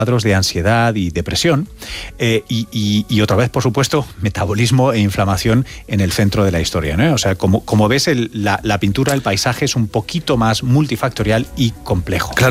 cuadros de ansiedad y depresión, y otra vez, por supuesto, metabolismo e inflamación en el centro de la historia, ¿no? O sea, como ves, la pintura, el paisaje es un poquito más multifactorial y complejo. Claro.